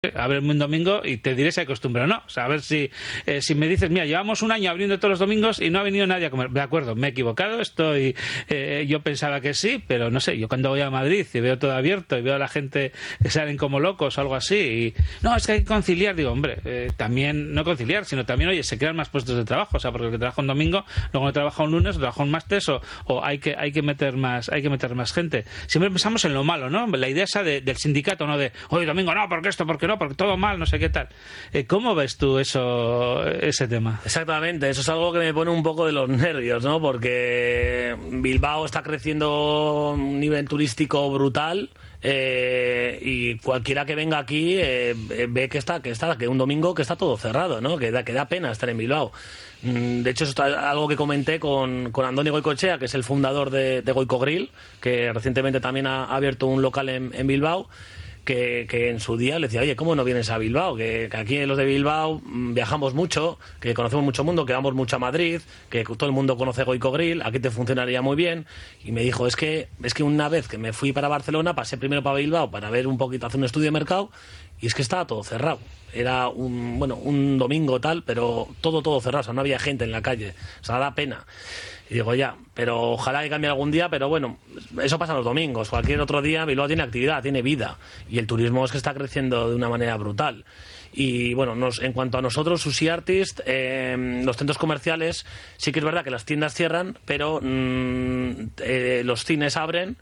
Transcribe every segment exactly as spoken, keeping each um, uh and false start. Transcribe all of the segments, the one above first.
a ver un domingo y te diré si hay costumbre o no. O sea, a ver si, eh, si me dices, mira, llevamos un año abriendo todos los domingos y no ha venido nadie a comer. De acuerdo, me he equivocado, estoy, eh, yo pensaba que sí, pero no sé, yo cuando voy a Madrid y veo todo abierto y veo a la gente que salen como locos o algo así, y no, es que hay que conciliar, digo, hombre, eh, también no conciliar, sino también, oye, se crean más puestos de trabajo, o sea, porque el que trabaja un domingo, luego no trabaja un lunes, trabaja un martes, o, o hay que hay que meter más hay que meter más gente. Siempre pensamos en lo malo, ¿no? La idea esa de, del sindicato, ¿no? De, oye, domingo no, porque esto, porque no, porque todo mal, no sé qué tal. Eh, ¿Cómo ves tú eso, ese tema? Exactamente, eso es algo que me pone un poco de los nervios, ¿no? Porque Bilbao está creciendo a un nivel turístico brutal. Eh, y cualquiera que venga aquí eh, ve que está, que está, que un domingo que está todo cerrado, ¿no? Que da, que da pena estar en Bilbao. De hecho, eso es algo que comenté con, con Andoni Goicoechea, que es el fundador de, de Goico Grill, que recientemente también ha, ha abierto un local en, en Bilbao. Que, que en su día le decía, oye, ¿cómo no vienes a Bilbao? Que, que aquí los de Bilbao mmm, viajamos mucho, que conocemos mucho mundo, que vamos mucho a Madrid, que todo el mundo conoce Goico Grill, aquí te funcionaría muy bien. Y me dijo, es que es que una vez que me fui para Barcelona, pasé primero para Bilbao para ver un poquito, hacer un estudio de mercado, y es que estaba todo cerrado. Era un, bueno, un domingo tal, pero todo, todo cerrado, o sea, no había gente en la calle, o sea, da pena. Y digo, ya, pero ojalá que cambie algún día, pero bueno, eso pasa los domingos. Cualquier otro día Bilbao tiene actividad, tiene vida. Y el turismo es que está creciendo de una manera brutal. Y bueno, nos, en cuanto a nosotros, Sushi Artist, eh, los centros comerciales, sí que es verdad que las tiendas cierran, pero mmm, eh, los cines abren.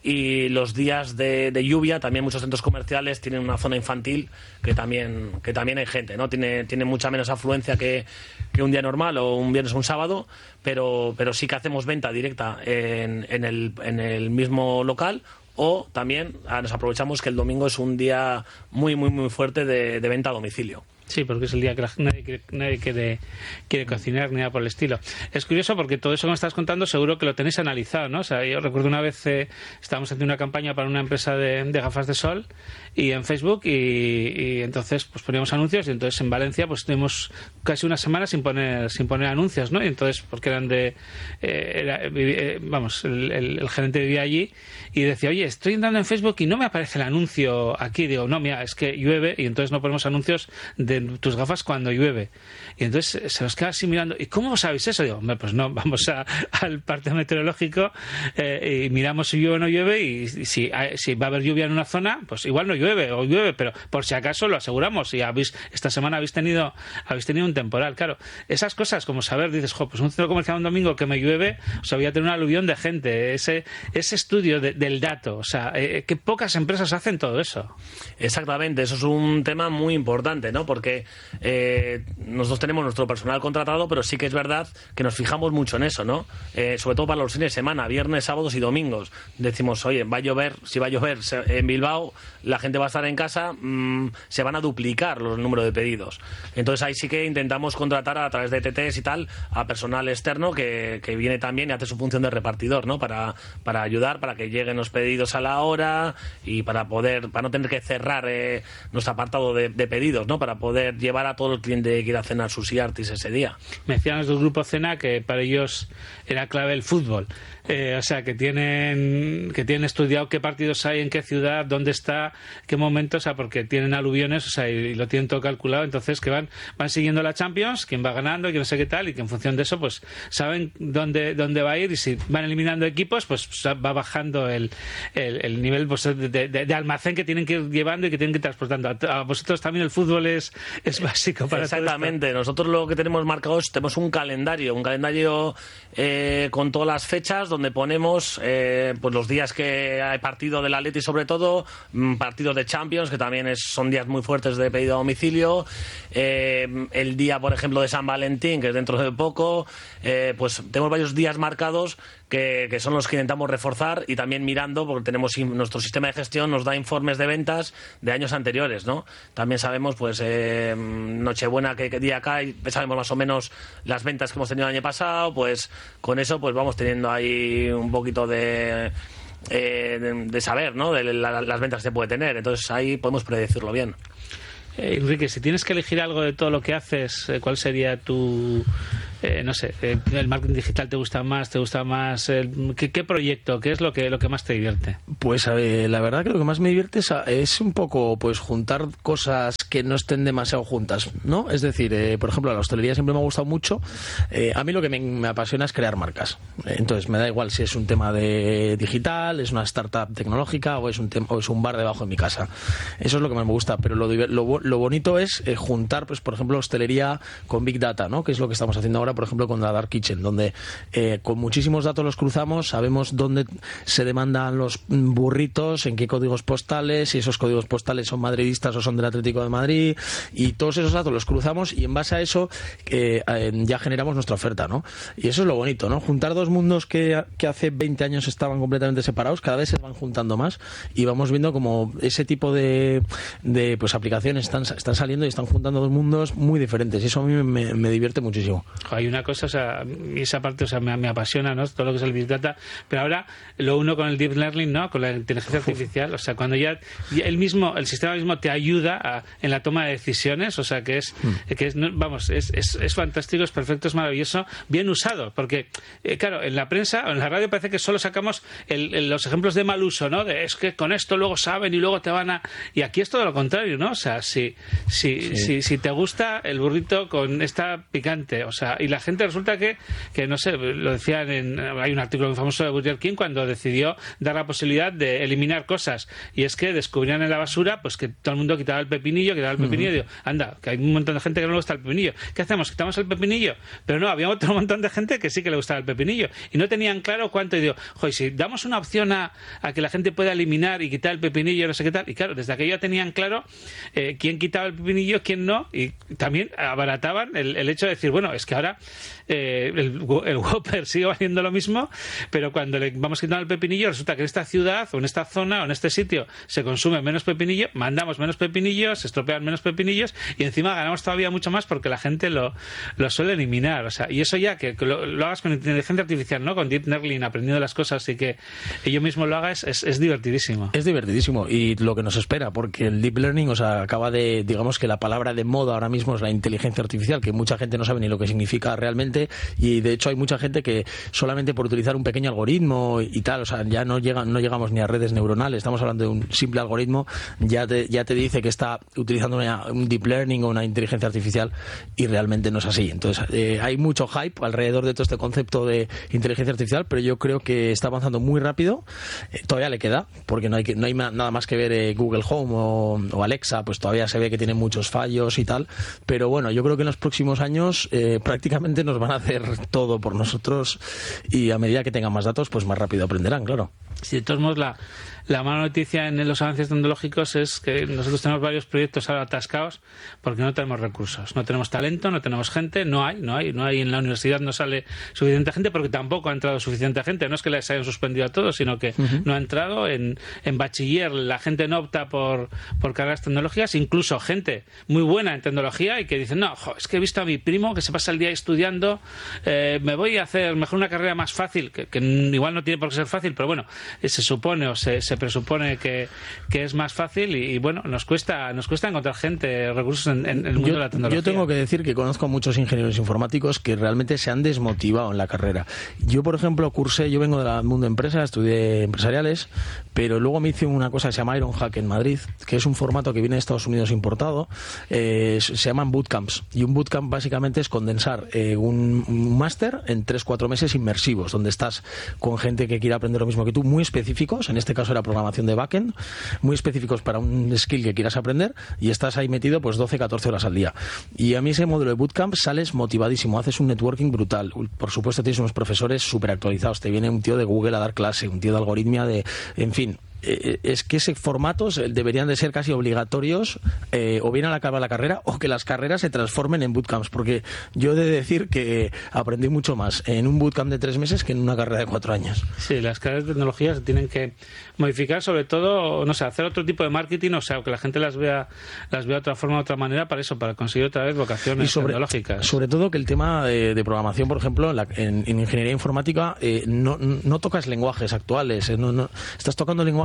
Y los días de, de lluvia también muchos centros comerciales tienen una zona infantil que también que también hay gente, ¿no? Tiene, tiene mucha menos afluencia que, que un día normal o un viernes o un sábado, pero, pero sí que hacemos venta directa en, en, el, en el mismo local. O también nos aprovechamos que el domingo es un día muy, muy, muy fuerte de, de venta a domicilio. Sí, porque es el día que la, nadie, quiere, nadie quiere, quiere cocinar ni nada por el estilo. Es curioso porque todo eso que me estás contando seguro que lo tenéis analizado, ¿no? O sea, yo recuerdo una vez eh, estábamos haciendo una campaña para una empresa de, de gafas de sol y en Facebook y, y entonces pues poníamos anuncios y entonces en Valencia pues tuvimos casi una semana sin poner sin poner anuncios, ¿no? Y entonces porque eran de eh, era, eh, vamos el, el, el gerente vivía allí y decía, oye, estoy entrando en Facebook y no me aparece el anuncio aquí. Digo, no, mira, es que llueve y entonces no ponemos anuncios de tus gafas cuando llueve. Y entonces se nos queda así mirando, ¿y cómo sabéis eso? Digo, hombre, pues no, vamos a, al parte meteorológico eh, y miramos si llueve o no llueve y, y si, si va a haber lluvia en una zona, pues igual no llueve o llueve, pero por si acaso lo aseguramos. Y habéis, esta semana habéis tenido habéis tenido un temporal, claro. Esas cosas como saber, dices, jo, pues un centro comercial un domingo que me llueve, o sea, voy a tener un aluvión de gente. Ese, ese estudio de, del dato, o sea, eh, que pocas empresas hacen todo eso. Exactamente, eso es un tema muy importante, ¿no? Porque Eh, nosotros tenemos nuestro personal contratado, pero sí que es verdad que nos fijamos mucho en eso, ¿no? Eh, sobre todo para los fines de semana, viernes, sábados y domingos. Decimos, oye, va a llover, si va a llover en Bilbao, la gente va a estar en casa, mmm, se van a duplicar los números de pedidos. Entonces ahí sí que intentamos contratar a través de T Ts y tal a personal externo que, que viene también y hace su función de repartidor, ¿no? Para, para ayudar, para que lleguen los pedidos a la hora y para poder, para no tener que cerrar eh, nuestro apartado de, de pedidos, ¿no? Para poder llevar a todo el cliente que quiera cenar Sushi Artist ese día. Me decían los del Grupo Cena que para ellos era clave el fútbol. Eh, o sea, que tienen que tienen estudiado qué partidos hay, en qué ciudad, dónde está, qué momento, o sea, porque tienen aluviones, o sea, y, y lo tienen todo calculado, entonces que van van siguiendo la Champions, quién va ganando, quién no sé qué tal, y que en función de eso, pues saben dónde dónde va a ir, y si van eliminando equipos, pues va bajando el, el, el nivel pues, de, de, de almacén que tienen que ir llevando y que tienen que ir transportando. A, a vosotros también el fútbol es, es básico para Exactamente, todo esto. Nosotros lo que tenemos marcado es, tenemos un calendario, un calendario eh, con todas las fechas, donde ponemos eh, pues los días que hay partido del Atleti, sobre todo partidos de Champions, que también es, son días muy fuertes de pedido a domicilio, eh, el día, por ejemplo, de San Valentín, que es dentro de poco, eh, pues tenemos varios días marcados que, que son los que intentamos reforzar y también mirando, porque tenemos nuestro sistema de gestión nos da informes de ventas de años anteriores, ¿no? También sabemos, pues, eh, Nochebuena, qué día cae, sabemos más o menos las ventas que hemos tenido el año pasado, pues con eso pues vamos teniendo ahí un poquito de, eh, de, de saber, ¿no? De la, las ventas que se puede tener, entonces ahí podemos predecirlo bien. Eh, Enrique, si tienes que elegir algo de todo lo que haces, ¿cuál sería tu eh, no sé, eh, el marketing digital te gusta más, te gusta más, el, ¿qué, ¿qué proyecto, qué es lo que, lo que más te divierte? Pues eh, la verdad que lo que más me divierte es, es un poco pues juntar cosas que no estén demasiado juntas, ¿no? Es decir, eh, por ejemplo, la hostelería siempre me ha gustado mucho. Eh, a mí lo que me, me apasiona es crear marcas. Entonces me da igual si es un tema de digital, es una startup tecnológica o es un tema, o es un bar debajo de mi casa. Eso es lo que más me gusta. Pero lo, lo, lo bonito es eh, juntar, pues por ejemplo, hostelería con Big Data, ¿no? Que es lo que estamos haciendo ahora, por ejemplo, con la Dark Kitchen, donde eh, con muchísimos datos los cruzamos, sabemos dónde se demandan los burritos, en qué códigos postales, si esos códigos postales son madridistas o son del Atlético de Madrid, y todos esos datos los cruzamos y en base a eso eh, eh, ya generamos nuestra oferta, ¿no? Y eso es lo bonito, ¿no? Juntar dos mundos que, que hace veinte años estaban completamente separados, cada vez se van juntando más y vamos viendo como ese tipo de, de pues aplicaciones están, están saliendo y están juntando dos mundos muy diferentes y eso a mí me, me divierte muchísimo. Hay una cosa, o sea, esa parte, o sea, me, me apasiona, ¿no? Todo lo que es el Big Data, pero ahora lo uno con el Deep Learning, ¿no? Con la inteligencia artificial, o sea, cuando ya, ya el mismo, el sistema mismo te ayuda a, en la toma de decisiones, o sea, que es, mm. que es vamos, es, es, es fantástico, es perfecto, es maravilloso, bien usado, porque, eh, claro, en la prensa o en la radio parece que solo sacamos el, el, los ejemplos de mal uso, ¿no? De, es que con esto luego saben y luego te van a... Y aquí es todo lo contrario, ¿no? O sea, si, si, sí. si, si te gusta el burrito con esta picante, o sea, y la gente resulta que, que no sé, lo decían en... Hay un artículo muy famoso de Burger King cuando decidió dar la posibilidad de eliminar cosas, y es que descubrían en la basura pues que todo el mundo quitaba el pepinillo, quitaba el pepinillo, uh-huh. y digo, anda, que hay un montón de gente que no le gusta el pepinillo. ¿Qué hacemos? ¿Quitamos el pepinillo? Pero no, había otro montón de gente que sí que le gustaba el pepinillo y no tenían claro cuánto, y digo, joder, si damos una opción a, a que la gente pueda eliminar y quitar el pepinillo, no sé qué tal, y claro, desde aquello ya tenían claro eh, quién quitaba el pepinillo, quién no, y también abarataban el, el hecho de decir, bueno, es que ahora eh, el, el Whopper sigue valiendo lo mismo, pero cuando le vamos quitando el pepinillo resulta que en esta ciudad o en esta zona o en este sitio se consume menos pepinillo, mandamos menos pepinillos, se estropean menos pepinillos y encima ganamos todavía mucho más porque la gente lo, lo suele eliminar, o sea, y eso ya que, que lo, lo hagas con inteligencia artificial, ¿no? Con Deep Learning, aprendiendo las cosas y que yo mismo lo haga es, es, es divertidísimo. Es divertidísimo y lo que nos espera, porque el Deep Learning, o sea, acaba de, digamos que la palabra de moda ahora mismo es la inteligencia artificial, que mucha gente no sabe ni lo que significa realmente, y de hecho hay mucha gente que solamente por utilizar un pequeño algoritmo y tal, o sea, ya no llegan, no llegamos ni a redes neuronales, estamos hablando de un simple algoritmo, ya te, ya te dice que está utilizando una, un Deep Learning o una inteligencia artificial y realmente no es así. Entonces eh, hay mucho hype alrededor de todo este concepto de inteligencia artificial, pero yo creo que está avanzando muy rápido. Eh, todavía le queda, porque no hay, que, no hay nada más que ver eh, Google Home o, o Alexa, pues todavía se ve que tiene muchos fallos y tal, pero bueno, yo creo que en los próximos años eh, prácticamente nos van a hacer todo por nosotros y a medida que tengan más datos, pues más rápido aprenderán, claro. Sí, de todos modos, la, la mala noticia en los avances tecnológicos es que nosotros tenemos varios proyectos ahora atascados porque no tenemos recursos, no tenemos talento, no tenemos gente, no hay, no hay, no hay en la universidad, no sale suficiente gente porque tampoco ha entrado suficiente gente, no es que les hayan suspendido a todos, sino que uh-huh. no ha entrado. En, en bachiller la gente no opta por, por carreras tecnológicas, incluso gente muy buena en tecnología y que dicen, no, jo, es que he visto a mi primo que se pasa el día estudiando, eh, me voy a hacer mejor una carrera más fácil, que, que igual no tiene por qué ser fácil, pero bueno, se supone o se, se presupone que, que es más fácil y, y bueno, nos cuesta nos cuesta encontrar gente, recursos en, en el mundo yo, de la tecnología. Yo tengo que decir que conozco a muchos ingenieros informáticos que realmente se han desmotivado en la carrera. Yo, por ejemplo, cursé, yo vengo del mundo de empresa, estudié empresariales, pero luego me hice una cosa que se llama Ironhack en Madrid, que es un formato que viene de Estados Unidos importado, eh, se llaman bootcamps, y un bootcamp básicamente es condensar eh, un, un máster en tres cuatro meses inmersivos, donde estás con gente que quiere aprender lo mismo que tú, muy específicos, en este caso era programación de backend, muy específicos para un skill que quieras aprender, y estás ahí metido pues doce catorce horas al día. Y a mí ese modelo de bootcamp sales motivadísimo, haces un networking brutal. Por supuesto tienes unos profesores súper actualizados, te viene un tío de Google a dar clase, un tío de algoritmia, de, en fin. Eh, es que ese formatos deberían de ser casi obligatorios eh, o bien al acabar la carrera o que las carreras se transformen en bootcamps, porque yo he de decir que aprendí mucho más en un bootcamp de tres meses que en una carrera de cuatro años. Sí, las carreras de tecnología se tienen que modificar, sobre todo, no sé, hacer otro tipo de marketing, o sea, que la gente las vea las vea de otra forma, de otra manera, para eso, para conseguir otra vez vocaciones y sobre, tecnológicas. Sobre todo que el tema de, de programación, por ejemplo, en, la, en, en ingeniería informática eh, no, no tocas lenguajes actuales, eh, no, no, estás tocando lenguajes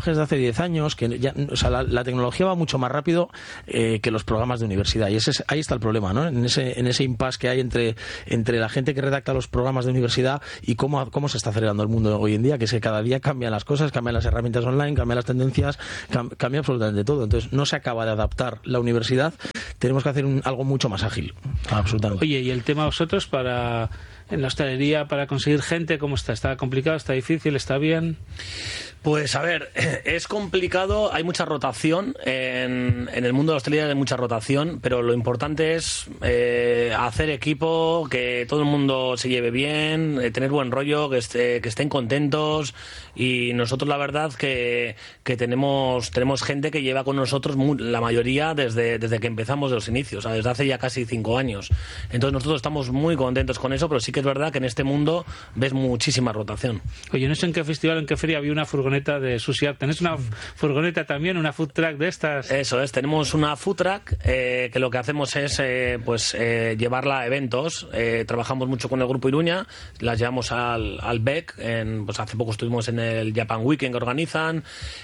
relojes de hace diez años, que ya, o sea, la, la tecnología va mucho más rápido eh, que los programas de universidad, y ese es, ahí está el problema, ¿no? En ese, en ese impasse que hay entre, entre la gente que redacta los programas de universidad y cómo, cómo se está acelerando el mundo hoy en día, que es que cada día cambian las cosas, cambian las herramientas online, cambian las tendencias, cam, cambia absolutamente todo. Entonces no se acaba de adaptar la universidad, tenemos que hacer un, algo mucho más ágil, absolutamente. Oye, y el tema vosotros para en la hostelería, para conseguir gente, ¿cómo está? ¿Está complicado? ¿Está difícil? ¿Está bien? Pues a ver, es complicado, hay mucha rotación, en, en el mundo de la hostelería hay mucha rotación, pero lo importante es eh, hacer equipo, que todo el mundo se lleve bien, eh, tener buen rollo, que, esté, que estén contentos, y nosotros la verdad que, que tenemos, tenemos gente que lleva con nosotros muy, la mayoría desde, desde que empezamos de los inicios, o sea, desde hace ya casi cinco años. Entonces nosotros estamos muy contentos con eso, pero sí que es verdad que en este mundo ves muchísima rotación. Oye, no sé en qué festival, en qué feria había una furgoneta de sushi. ¿Tenés una furgoneta también, una food truck de estas? Eso es, tenemos una food truck eh, que lo que hacemos es eh, pues eh, llevarla a eventos. Eh, trabajamos mucho con el Grupo Iruña, las llevamos al, al B E C. En, pues hace poco estuvimos en el Japan Weekend que organizan,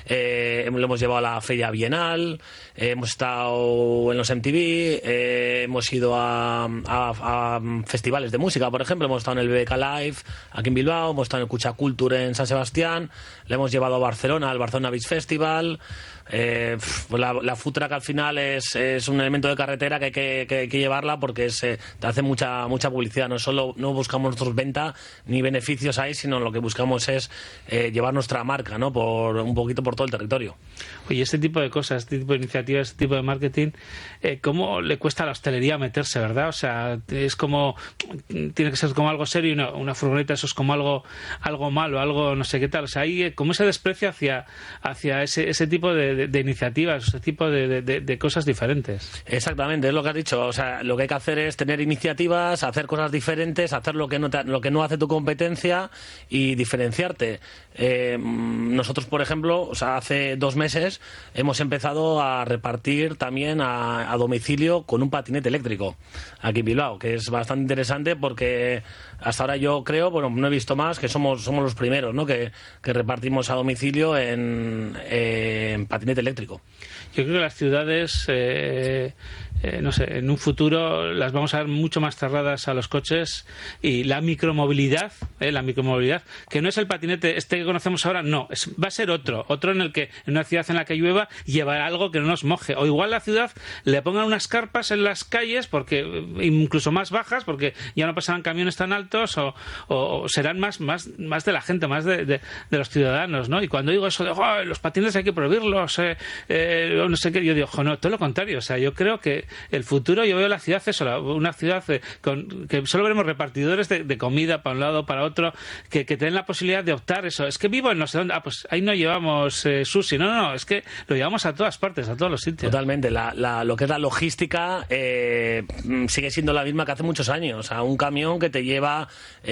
eh, lo hemos llevado a la Feria Bienal, eh, hemos estado en los M T V, eh, hemos ido a, a, a festivales de música, por ejemplo, hemos estado en el B B K Live aquí en Bilbao, hemos estado en el Cucha Culture en San Sebastián, le hemos llevado a Barcelona, al Barcelona Beach Festival. Eh, la, la food truck al final es, es un elemento de carretera que hay que, que, que llevarla porque es, eh, te hace mucha mucha publicidad. No solo no buscamos nosotros venta ni beneficios ahí, sino lo que buscamos es eh, llevar nuestra marca, ¿no? Por un poquito por todo el territorio. Oye, este tipo de cosas, este tipo de iniciativas, este tipo de marketing, eh, ¿cómo le cuesta a la hostelería meterse, verdad? O sea, es como tiene que ser como algo serio y no, una furgoneta eso es como algo algo malo, algo no sé qué tal. O sea, hay como ese desprecio hacia hacia ese ese tipo de De, de iniciativas, ese tipo de, de, de cosas diferentes. Exactamente, es lo que has dicho. O sea, lo que hay que hacer es tener iniciativas, hacer cosas diferentes, hacer lo que no, te, lo que no hace tu competencia y diferenciarte. Eh, nosotros, por ejemplo, o sea, hace dos meses hemos empezado a repartir también a, a domicilio con un patinete eléctrico aquí en Bilbao, que es bastante interesante porque hasta ahora yo creo, bueno, no he visto más, que somos somos los primeros, ¿no? Que, que repartimos a domicilio en, en patinete eléctrico. Yo creo que las ciudades, eh, eh, no sé, en un futuro las vamos a ver mucho más cerradas a los coches y la micromovilidad, eh, la micromovilidad, que no es el patinete este que conocemos ahora, no, es, va a ser otro, otro en el que en una ciudad en la que llueva llevará algo que no nos moje, o igual la ciudad le pongan unas carpas en las calles, porque incluso más bajas, porque ya no pasarán camiones tan altos, o, o serán más, más, más de la gente, más de, de, de los ciudadanos, ¿no? Y cuando digo eso de oh, los patinetes hay que prohibirlos, eh, eh, no sé qué, yo digo, no, todo lo contrario, o sea, yo creo que el futuro, yo veo la ciudad eso, una ciudad eh, con, que solo veremos repartidores de, de comida para un lado, para otro, que, que tienen la posibilidad de optar eso, es que vivo en no sé dónde, ah, pues ahí no llevamos eh, sushi, no, no, no, es que lo llevamos a todas partes, a todos los sitios. Totalmente, la, la, lo que es la logística eh, sigue siendo la misma que hace muchos años, o sea, un camión que te lleva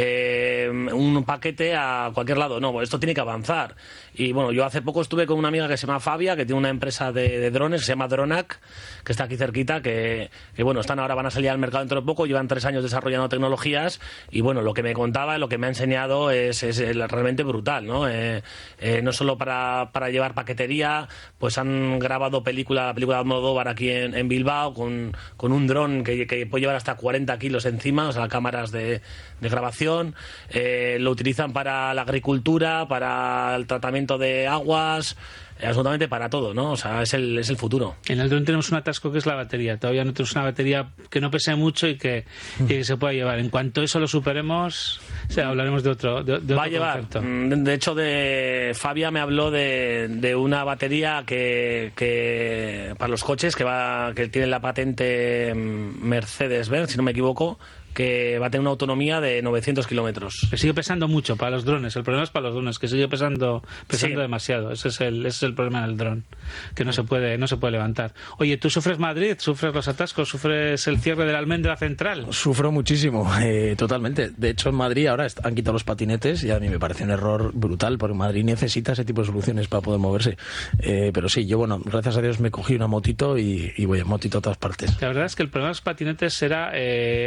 eh, un paquete a cualquier lado, no, esto tiene que avanzar. Y bueno, yo hace poco estuve con una amiga que se llama Fabia, que tiene una empresa de, de drones que se llama Dronac, que está aquí cerquita, que, que bueno, están ahora, van a salir al mercado dentro de poco, llevan tres años desarrollando tecnologías y bueno, lo que me contaba, lo que me ha enseñado es, es realmente brutal, ¿no? Eh, eh, no solo para, para llevar paquetería, pues han grabado película, la película de Almodóvar aquí en, en Bilbao con, con un dron que, que puede llevar hasta cuarenta kilos encima, o sea, cámaras de, de grabación, eh, lo utilizan para la agricultura, para el tratamiento de aguas, absolutamente para todo, ¿no? O sea, es el, es el futuro. En el dron tenemos un atasco que es la batería. Todavía no tenemos una batería que no pese mucho y que, y que se pueda llevar. En cuanto eso lo superemos, o sea, hablaremos de otro, de, de Va otro a llevar. concepto. De hecho, de Fabia me habló de, de una batería que, que para los coches que va que tiene la patente Mercedes-Benz, si no me equivoco, que va a tener una autonomía de novecientos kilómetros. Que sigue pesando mucho para los drones. El problema es para los drones, que sigue pesando pesando sí. demasiado. Ese es el ese es el problema del dron, que no se puede no se puede levantar. Oye, ¿tú sufres Madrid? ¿Sufres los atascos? ¿Sufres el cierre de la Almendra Central? Sufro muchísimo, eh, totalmente. De hecho, en Madrid ahora han quitado los patinetes y a mí me parece un error brutal, porque Madrid necesita ese tipo de soluciones para poder moverse. Eh, pero sí, yo, bueno, gracias a Dios me cogí una motito y, y voy en motito a todas partes. La verdad es que el problema de los patinetes será... Eh,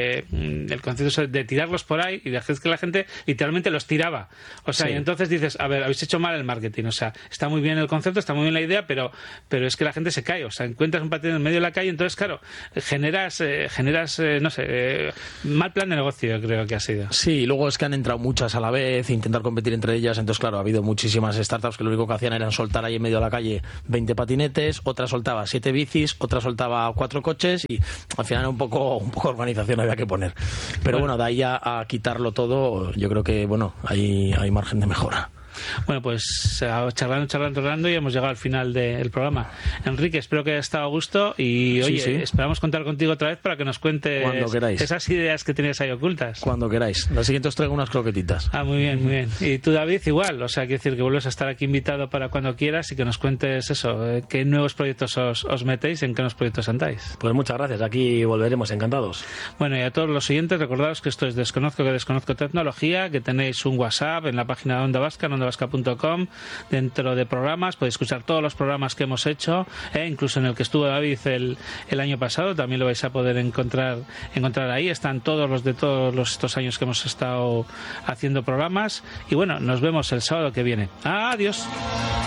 el concepto de tirarlos por ahí, y de que la gente literalmente los tiraba. O sea, sí. y entonces dices, a ver, habéis hecho mal el marketing. O sea, está muy bien el concepto, está muy bien la idea, pero, pero es que la gente se cae. O sea, encuentras un patín en medio de la calle, entonces, claro, generas, eh, generas eh, no sé, eh, mal plan de negocio, yo creo que ha sido. Sí, y luego es que han entrado muchas a la vez, intentar competir entre ellas, entonces claro, ha habido muchísimas startups que lo único que hacían era soltar ahí en medio de la calle veinte patinetes, otra soltaba siete bicis, otra soltaba cuatro coches y al final un poco, un poco organización había que poner. Pero bueno, bueno de ahí a, a quitarlo todo, yo creo que bueno, hay, hay margen de mejora. Bueno, pues charlando, charlando, charlando y hemos llegado al final del programa. Enrique, espero que haya estado a gusto y oye, sí, sí. esperamos contar contigo otra vez para que nos cuentes cuando queráis. Esas ideas que tenías ahí ocultas. Cuando queráis. La siguiente os traigo unas croquetitas. Ah, muy bien, muy bien. Y tú, David, igual. O sea, quiero decir que vuelves a estar aquí invitado para cuando quieras y que nos cuentes eso, eh, qué nuevos proyectos os, os metéis, en qué nuevos proyectos andáis. Pues muchas gracias. Aquí volveremos, encantados. Bueno, y a todos los oyentes, recordaros que esto es Desconozco que Desconozco Tecnología, que tenéis un WhatsApp en la página de Onda Vasca, en onda vasca punto com. Dentro de programas podéis escuchar todos los programas que hemos hecho, eh, incluso en el que estuvo David el, el año pasado, también lo vais a poder encontrar encontrar ahí. Están todos los de todos los, estos años que hemos estado haciendo programas y bueno, nos vemos el sábado que viene. Adiós.